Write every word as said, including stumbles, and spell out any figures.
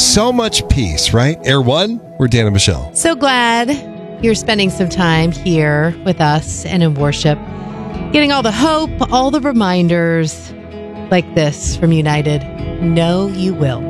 so much peace, right? Air One, we're Dan and Michelle. So glad you're spending some time here with us and in worship, getting all the hope, all the reminders like this from United. Know you will.